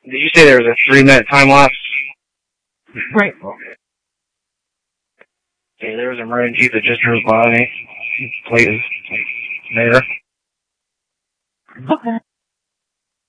Did you say there was a 3-minute time lapse? Right. Okay, there was a Maroon Jeep that just drove by me. Plate is there. Okay.